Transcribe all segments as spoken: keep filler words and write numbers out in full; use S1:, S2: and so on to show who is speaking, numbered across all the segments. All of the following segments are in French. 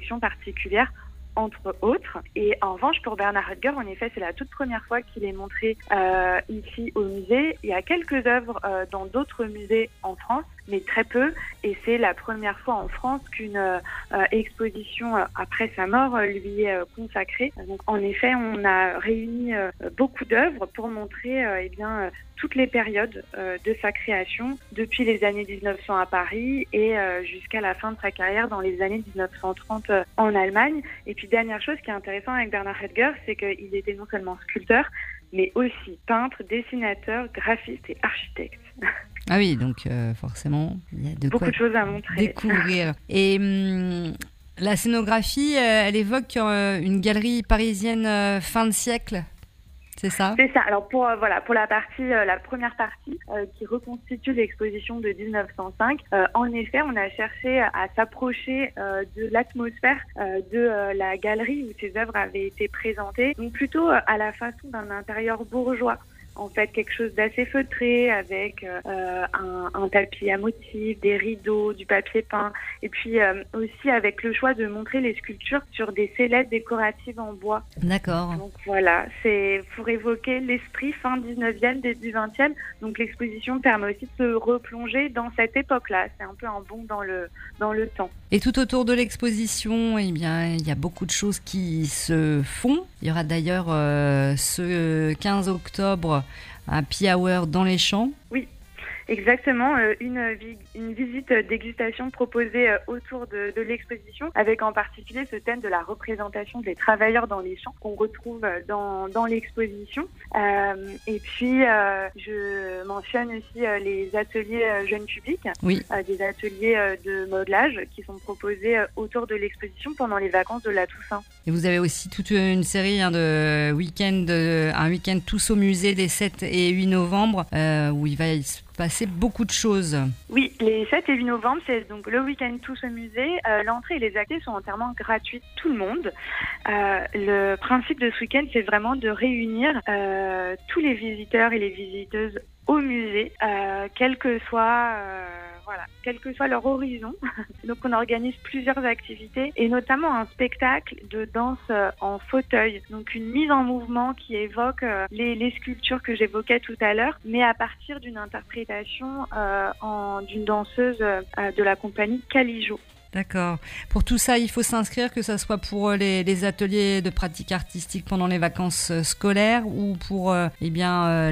S1: expositions particulières, entre autres. Et en revanche, pour Bernard Rutger, en effet, c'est la toute première fois qu'il est montré euh, ici au musée. Il y a quelques œuvres euh, dans d'autres musées en France, mais très peu. Et c'est la première fois en France qu'une euh, exposition euh, après sa mort euh, lui est euh, consacrée. Donc, en effet, on a réuni euh, beaucoup d'œuvres pour montrer euh, eh bien, euh, toutes les périodes euh, de sa création, depuis les années dix-neuf cents à Paris et euh, jusqu'à la fin de sa carrière dans les années dix-neuf cent trente euh, en Allemagne. Et puis, dernière chose qui est intéressante avec Bernard Rutger, c'est qu'il était non seulement sculpteur, mais aussi peintre, dessinateur, graphiste et architecte.
S2: Ah oui, donc euh, forcément, il y a de
S1: Beaucoup
S2: quoi
S1: de choses à montrer.
S2: Découvrir. Et hum, la scénographie, euh, elle évoque euh, une galerie parisienne euh, fin de siècle. C'est ça ?
S1: C'est ça. Alors pour euh, voilà pour la partie euh, la première partie euh, qui reconstitue l'exposition de dix-neuf cent cinq, euh, en effet, on a cherché à s'approcher euh, de l'atmosphère euh, de euh, la galerie où ces œuvres avaient été présentées, donc plutôt euh, à la façon d'un intérieur bourgeois. En fait, quelque chose d'assez feutré avec euh, un, un tapis à motifs, des rideaux, du papier peint, et puis euh, aussi avec le choix de montrer les sculptures sur des sellettes décoratives en bois.
S2: D'accord.
S1: Donc voilà, c'est pour évoquer l'esprit fin dix-neuvième, début vingtième. Donc l'exposition permet aussi de se replonger dans cette époque-là. C'est un peu un bond dans le dans le temps.
S2: Et tout autour de l'exposition, eh bien, il y a beaucoup de choses qui se font. Il y aura d'ailleurs euh, ce quinze octobre un happy hour dans les champs.
S1: Oui. Exactement, euh, une, vi- une visite dégustation proposée euh, autour de, de l'exposition, avec en particulier ce thème de la représentation des travailleurs dans les champs qu'on retrouve dans, dans l'exposition. Euh, et puis, euh, je mentionne aussi euh, les ateliers euh, jeunes publics,
S2: oui.
S1: euh, des ateliers euh, de modelage qui sont proposés euh, autour de l'exposition pendant les vacances de la Toussaint.
S2: Et vous avez aussi toute une série hein, de week-end, de, un week-end tous au musée les sept et huit novembre, euh, où il va se passer beaucoup de choses.
S1: Oui, les sept et huit novembre, c'est donc le week-end tous au musée. Euh, l'entrée et les accès sont entièrement gratuits, tout le monde. Euh, le principe de ce week-end, c'est vraiment de réunir euh, tous les visiteurs et les visiteuses au musée, euh, quel que soit euh, voilà, quel que soit leur horizon. Donc on organise plusieurs activités et notamment un spectacle de danse euh, en fauteuil. Donc une mise en mouvement qui évoque euh, les, les sculptures que j'évoquais tout à l'heure, mais à partir d'une interprétation euh, en, d'une danseuse euh, de la compagnie Calijo.
S2: D'accord. Pour tout ça, il faut s'inscrire, que ça soit pour les, les ateliers de pratique artistique pendant les vacances scolaires ou pour euh, eh bien, euh,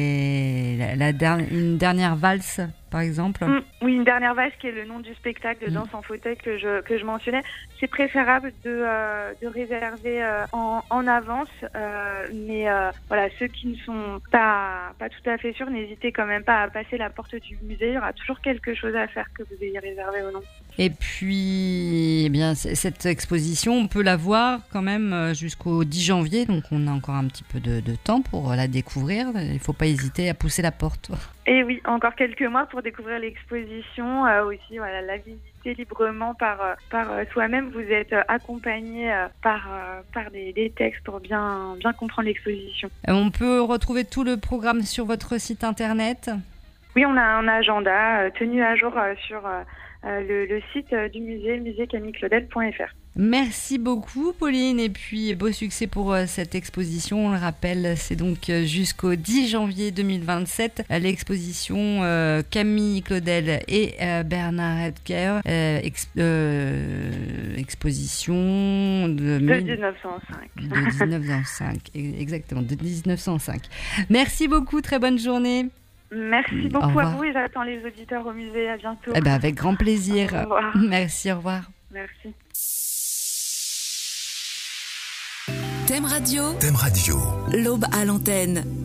S2: les, la, la der- une dernière valse, par exemple.
S1: Mmh, oui, une dernière valse qui est le nom du spectacle de danse mmh. en fauteuil que je, que je mentionnais. C'est préférable de, euh, de réserver euh, en, en avance, euh, mais euh, voilà, ceux qui ne sont pas, pas tout à fait sûrs, n'hésitez quand même pas à passer la porte du musée. Il y aura toujours quelque chose à faire que vous ayez réservé ou non.
S2: Et puis, eh bien, cette exposition, on peut la voir quand même jusqu'au dix janvier, donc on a encore un petit peu de, de temps pour la découvrir. Il ne faut pas hésiter à pousser la porte.
S1: Et oui, encore quelques mois pour découvrir l'exposition, euh, aussi voilà, la visiter librement par, euh, par euh, soi-même. Vous êtes euh, accompagné euh, par, euh, par des, des textes pour bien, bien comprendre l'exposition.
S2: On peut retrouver tout le programme sur votre site internet ?
S1: Oui, on a un agenda euh, tenu à jour euh, sur euh, euh, le, le site euh, du musée, musée camille claudel point f r.
S2: Merci beaucoup Pauline, et puis beau succès pour euh, cette exposition. On le rappelle, c'est donc euh, jusqu'au dix janvier deux mille vingt-sept l'exposition euh, Camille Claudel et euh, Bernard Rutger, euh, ex, euh, exposition de,
S1: de dix-neuf cent cinq.
S2: De dix-neuf cent cinq, exactement, de dix-neuf cent cinq. Merci beaucoup, très bonne journée.
S1: Merci beaucoup à vous et j'attends les auditeurs au musée. À bientôt.
S2: Eh ben, avec grand plaisir.
S1: Au revoir.
S2: Merci, au revoir.
S1: Merci.
S3: Thème Radio.
S4: Thème Radio.
S3: L'aube à l'antenne.